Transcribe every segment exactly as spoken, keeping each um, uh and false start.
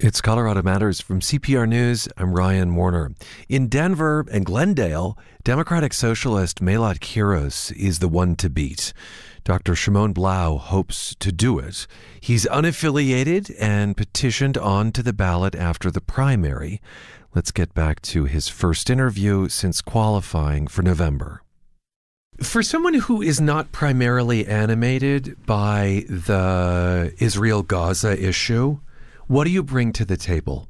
It's Colorado Matters from C P R News. I'm Ryan Warner. In Denver and Glendale, Democratic Socialist Meillat Quiros is the one to beat. Doctor Shimon Blau hopes to do it. He's unaffiliated and petitioned on to the ballot after the primary. Let's get back to his first interview since qualifying for November. For someone who is not primarily animated by the Israel-Gaza issue, what do you bring to the table?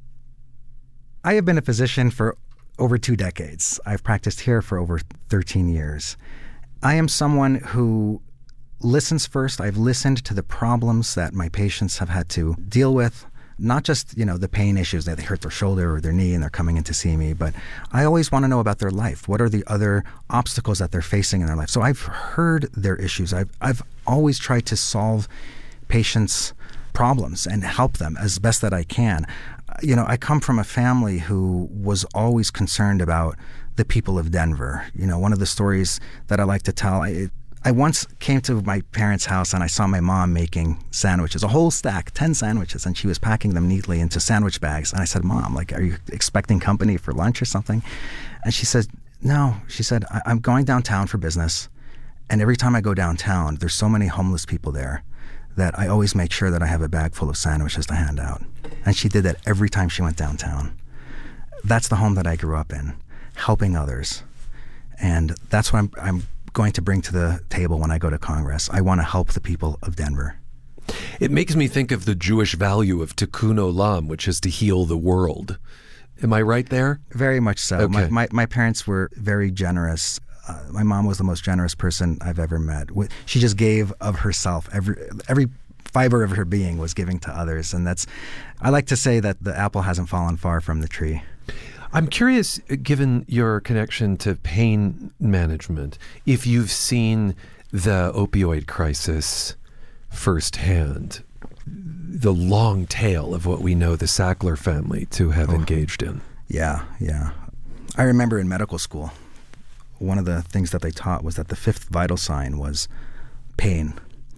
I have been a physician for over two decades. I've practiced here for over thirteen years. I am someone who listens first. I've listened to the problems that my patients have had to deal with, not just, you know, the pain issues that they hurt their shoulder or their knee and they're coming in to see me, but I always want to know about their life. What are the other obstacles that they're facing in their life? So I've heard their issues. I've I've always tried to solve patients' problems and help them as best that I can. You know, I come from a family who was always concerned about the people of Denver. You know, one of the stories that I like to tell, I, I once came to my parents' house and I saw my mom making sandwiches, a whole stack, ten sandwiches, and she was packing them neatly into sandwich bags. And I said, Mom, like, are you expecting company for lunch or something? And she said, no. She said, I- I'm going downtown for business, and every time I go downtown, there's so many homeless people there that I always make sure that I have a bag full of sandwiches to hand out. And she did that every time she went downtown. That's the home that I grew up in, helping others. And that's what I'm, I'm going to bring to the table when I go to Congress. I want to help the people of Denver. It makes me think of the Jewish value of tikkun olam, which is to heal the world. Am I right there? Very much so. Okay. My, my, my parents were very generous. Uh, my mom was the most generous person I've ever met. She just gave of herself. Every every fiber of her being was giving to others. And that's, I like to say that the apple hasn't fallen far from the tree. I'm curious, given your connection to pain management, if you've seen the opioid crisis firsthand, the long tail of what we know the Sackler family to have oh. engaged in. Yeah, yeah. I remember in medical school, one of the things that they taught was that the fifth vital sign was pain.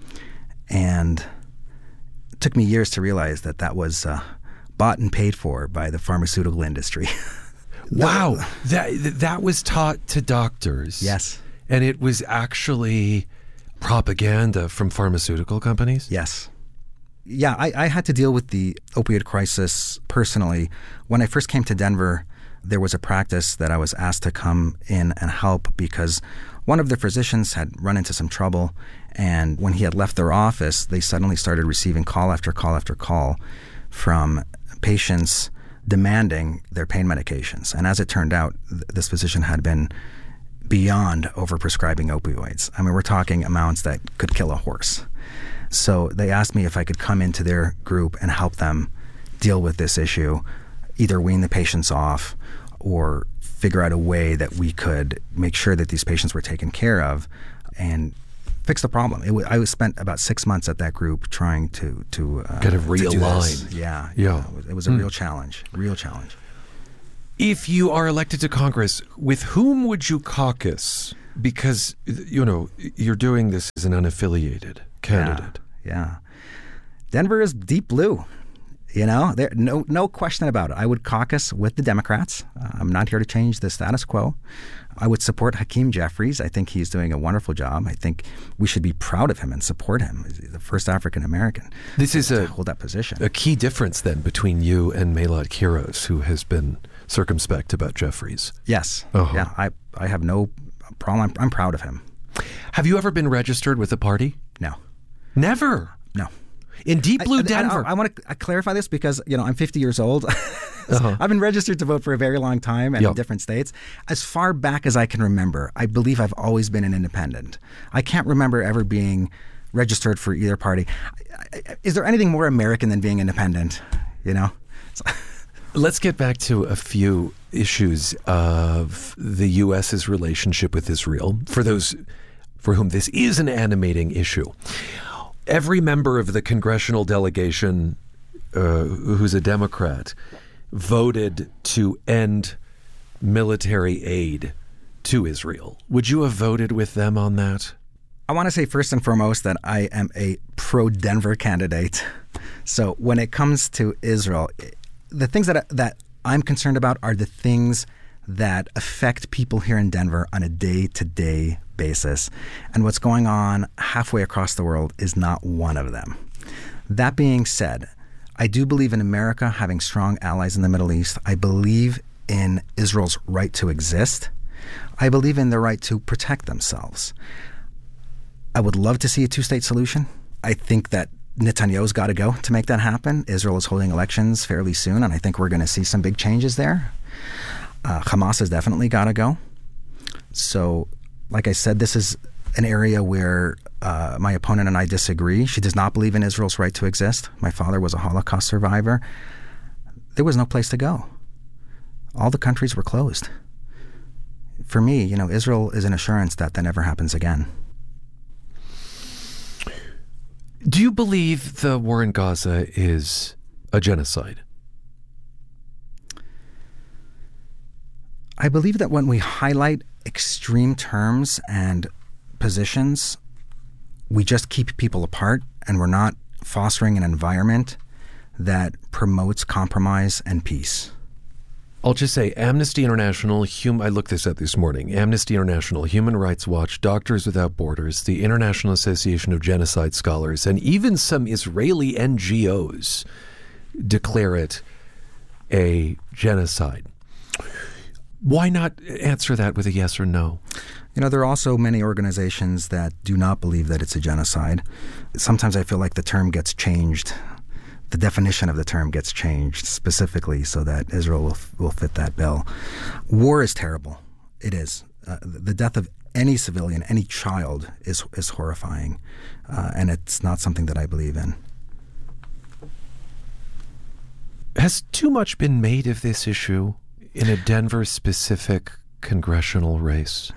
And it took me years to realize that that was uh, bought and paid for by the pharmaceutical industry. Wow. that that was taught to doctors. Yes. And it was actually propaganda from pharmaceutical companies? Yes. Yeah, I, I had to deal with the opioid crisis personally. When I first came to Denver, there was a practice that I was asked to come in and help because one of the physicians had run into some trouble, and when he had left their office, they suddenly started receiving call after call after call from patients demanding their pain medications. And as it turned out, th- this physician had been beyond overprescribing opioids. I mean, we're talking amounts that could kill a horse. So they asked me if I could come into their group and help them deal with this issue, either wean the patients off or figure out a way that we could make sure that these patients were taken care of and fix the problem. It w- I spent about six months at that group trying to to uh, kind of to do realign. this. Yeah, yeah. It was, it was a mm. real challenge. Real challenge. If you are elected to Congress, with whom would you caucus? Because, you know, you're doing this as an unaffiliated candidate. Yeah. yeah. Denver is deep blue. You know, there no no question about it. I would caucus with the Democrats. Uh, I'm not here to change the status quo. I would support Hakeem Jeffries. I think he's doing a wonderful job. I think we should be proud of him and support him. He's the first African American. This is to a hold that position. A key difference then between you and Meillat Quiros, who has been circumspect about Jeffries. Yes. Uh-huh. Yeah. I I have no problem. I'm, I'm proud of him. Have you ever been registered with a party? No. Never. No. In deep blue I, I, Denver. I, I want to clarify this because, you know, I'm fifty years old. uh-huh. I've been registered to vote for a very long time and yep. in different states. As far back as I can remember, I believe I've always been an independent. I can't remember ever being registered for either party. Is there anything more American than being independent? You know? Let's get back to a few issues of the U S's relationship with Israel, for those for whom this is an animating issue. Every member of the congressional delegation uh, who's a Democrat voted to end military aid to Israel. Would you have voted with them on that? I want to say first and foremost that I am a pro-Denver candidate. So when it comes to Israel, the things that that I'm concerned about are the things that affect people here in Denver on a day-to-day basis. And what's going on halfway across the world is not one of them. That being said, I do believe in America having strong allies in the Middle East. I believe in Israel's right to exist. I believe in their right to protect themselves. I would love to see a two-state solution. I think that Netanyahu's got to go to make that happen. Israel is holding elections fairly soon, and I think we're going to see some big changes there. Uh, Hamas has definitely got to go. So, like I said, this is an area where uh, my opponent and I disagree. She does not believe in Israel's right to exist. My father was a Holocaust survivor. There was no place to go. All the countries were closed. For me, you know, Israel is an assurance that that never happens again. Do you believe the war in Gaza is a genocide? I believe that when we highlight extreme terms and positions, we just keep people apart, and we're not fostering an environment that promotes compromise and peace. I'll just say Amnesty International, hum- I looked this up this morning, Amnesty International, Human Rights Watch, Doctors Without Borders, the International Association of Genocide Scholars, and even some Israeli N G Os declare it a genocide. Why not answer that with a yes or no? You know, there are also many organizations that do not believe that it's a genocide. Sometimes I feel like the term gets changed. The definition of the term gets changed specifically so that Israel will, will fit that bill. War is terrible. It is. Uh, the death of any civilian, any child is is horrifying. Uh, and it's not something that I believe in. Has too much been made of this issue in a Denver-specific congressional race?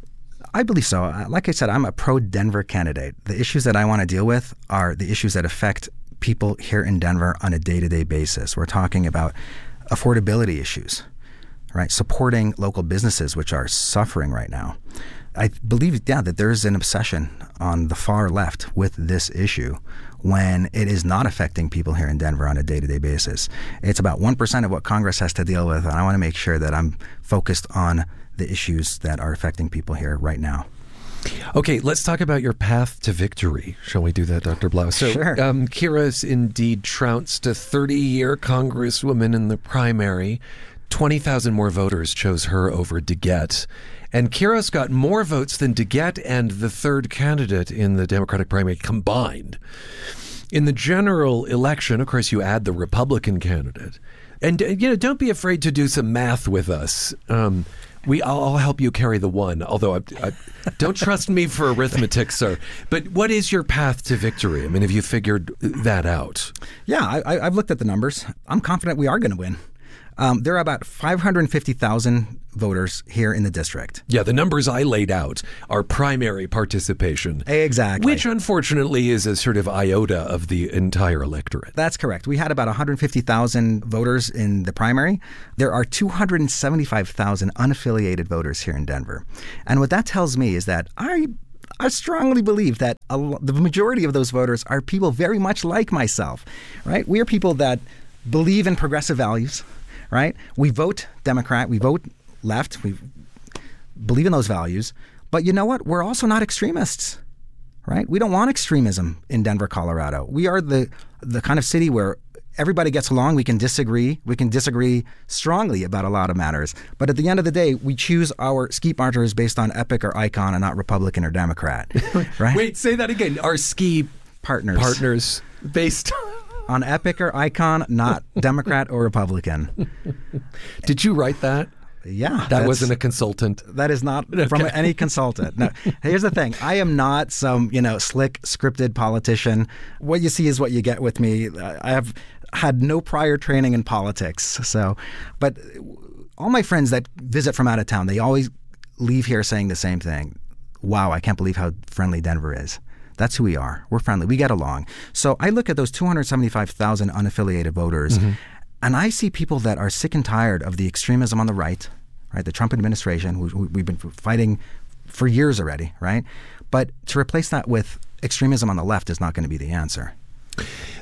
I believe so. Uh, like I said, I'm a pro-Denver candidate. The issues that I want to deal with are the issues that affect people here in Denver on a day-to-day basis. We're talking about affordability issues, right? Supporting local businesses, which are suffering right now. I believe, yeah, that there is an obsession on the far left with this issue when it is not affecting people here in Denver on a day-to-day basis. It's about one percent of what Congress has to deal with, and I want to make sure that I'm focused on the issues that are affecting people here right now. Okay, let's talk about your path to victory. Shall we do that, Doctor Blau? So, sure. um, Kyra's indeed trounced a thirty-year congresswoman in the primary. twenty thousand more voters chose her over DeGette. And Kyra's got more votes than DeGette and the third candidate in the Democratic primary combined. In the general election, of course, you add the Republican candidate. And, you know, don't be afraid to do some math with us. Um, we, I'll, I'll help you carry the one, although I, I, don't trust me for arithmetic, sir. But what is your path to victory? I mean, have you figured that out? Yeah, I, I've looked at the numbers. I'm confident we are going to win. Um, there are about five hundred fifty thousand voters here in the district. Yeah, the numbers I laid out are primary participation. Exactly. Which, unfortunately, is a sort of iota of the entire electorate. That's correct. We had about one hundred fifty thousand voters in the primary. There are two hundred seventy-five thousand unaffiliated voters here in Denver. And what that tells me is that I I strongly believe that a, the majority of those voters are people very much like myself, right? We are people that believe in progressive values. Right? We vote Democrat, we vote left, we believe in those values. But you know what? We're also not extremists, right? We don't want extremism in Denver, Colorado. We are the the kind of city where everybody gets along. We can disagree. We can disagree strongly about a lot of matters. But at the end of the day, we choose our ski partners based on Epic or Icon and not Republican or Democrat, right? Wait, say that again. Our ski partners. Partners based on Epic or Icon, not Democrat or Republican. Did you write that? Yeah. That wasn't a consultant. That is not okay. from any consultant. No. Here's the thing. I am not some, you know, slick, scripted politician. What you see is what you get with me. I have had no prior training in politics. So, but all my friends that visit from out of town, they always leave here saying the same thing. Wow, I can't believe how friendly Denver is. That's who we are. We're friendly. We get along. So I look at those two hundred seventy-five thousand unaffiliated voters, mm-hmm. and I see people that are sick and tired of the extremism on the right, right? The Trump administration, who we've been fighting for years already, right? But to replace that with extremism on the left is not going to be the answer.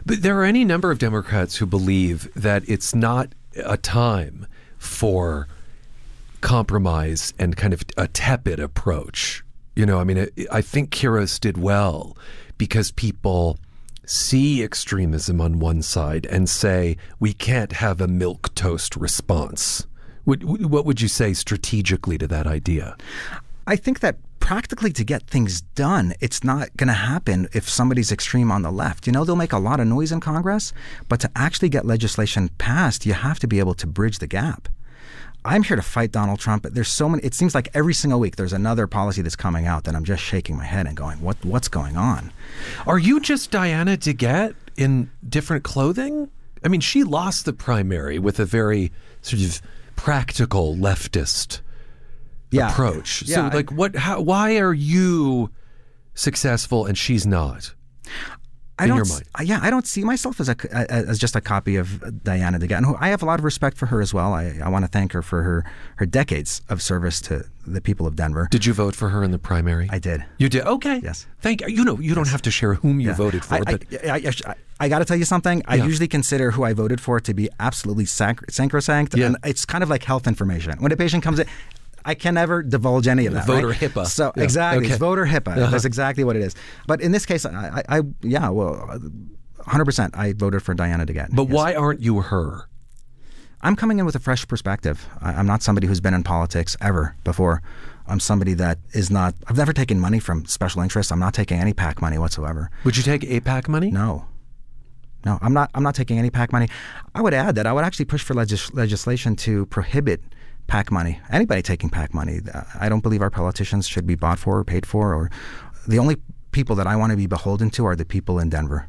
But there are any number of Democrats who believe that it's not a time for compromise and kind of a tepid approach. You know, I mean, it, I think Quiroz did well because people see extremism on one side and say, we can't have a milquetoast response. What, what would you say strategically to that idea? I think that practically to get things done, it's not going to happen if somebody's extreme on the left. You know, they'll make a lot of noise in Congress, but to actually get legislation passed, you have to be able to bridge the gap. I'm here to fight Donald Trump, but there's so many, it seems like every single week there's another policy that's coming out that I'm just shaking my head and going, what what's going on? Are you just Diana DeGette in different clothing? I mean, she lost the primary with a very sort of practical leftist Yeah. approach. Yeah, so, like, what? How, why are you successful and she's not? I in don't, your mind? Yeah, I don't see myself as a as just a copy of Diana DeGette. And I have a lot of respect for her as well. I, I want to thank her for her her decades of service to the people of Denver. Did you vote for her in the primary? I did. You did? Okay. Yes. Thank you. You know, you don't have to share whom you Yeah. voted for, I, but I, I, I, I got to tell you something. I Yeah. usually consider who I voted for to be absolutely sac- sacrosanct. Yeah. And it's kind of like health information. When a patient comes in, I can never divulge any of that. Voter right? HIPAA. So Yeah. exactly, Okay. it's voter HIPAA. Uh-huh. That's exactly what it is. But in this case, I, I, I yeah, well, one hundred percent, I voted for Diana DeGette. but yes. why aren't you her? I'm coming in with a fresh perspective. I, I'm not somebody who's been in politics ever before. I'm somebody that is not. I've never taken money from special interests. I'm not taking any PAC money whatsoever. Would you take A PAC money? No. No, I'm not. I'm not taking any PAC money. I would add that I would actually push for legis- legislation to prohibit PAC money. Anybody taking PAC money. I don't believe our politicians should be bought for or paid for. Or the only people that I want to be beholden to are the people in Denver.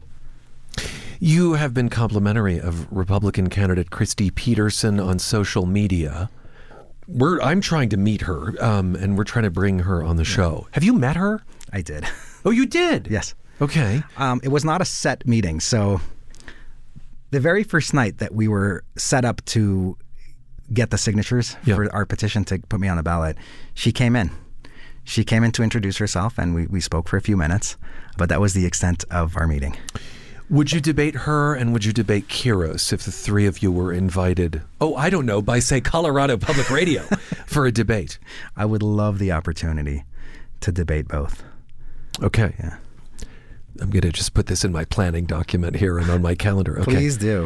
You have been complimentary of Republican candidate Christy Peterson on social media. We're I'm trying to meet her, um, and we're trying to bring her on the show. Have you met her? I did. Oh, you did? Yes. Okay. Um, it was not a set meeting. So the very first night that we were set up to get the signatures Yeah. for our petition to put me on the ballot, she came in. She came in to introduce herself, and we, we spoke for a few minutes. But that was the extent of our meeting. Would you debate her and would you debate Quiroz if the three of you were invited, oh, I don't know, by, say, Colorado Public Radio for a debate? I would love the opportunity to debate both. Okay. Yeah. I'm going to just put this in my planning document here and on my calendar. Okay. Please do.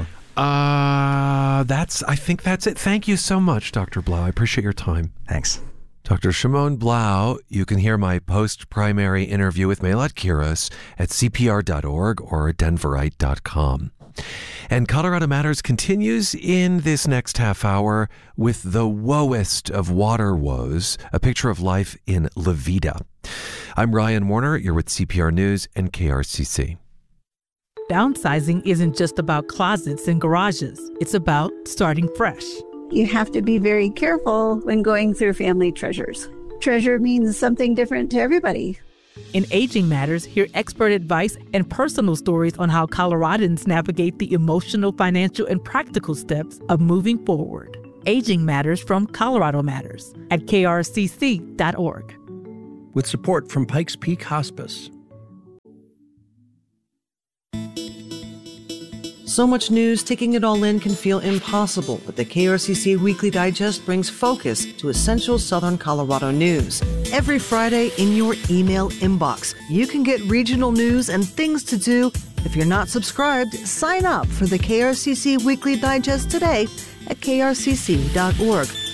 Uh, that's, I think that's it. Thank you so much, Doctor Blau. I appreciate your time. Thanks. Doctor Shimon Blau, you can hear my post-primary interview with Melat Quiroz at C P R dot org or denverite dot com. And Colorado Matters continues in this next half hour with the woest of water woes, a picture of life in La Vida. I'm Ryan Warner. You're with C P R News and K R C C. Downsizing isn't just about closets and garages. It's about starting fresh. You have to be very careful when going through family treasures. Treasure means something different to everybody. In Aging Matters, hear expert advice and personal stories on how Coloradans navigate the emotional, financial, and practical steps of moving forward. Aging Matters from Colorado Matters at K R C C dot org. With support from Pikes Peak Hospice. So much news, taking it all in can feel impossible, but the K R C C Weekly Digest brings focus to essential Southern Colorado news. Every Friday in your email inbox, you can get regional news and things to do. If you're not subscribed, sign up for the K R C C Weekly Digest today at K R C C dot org.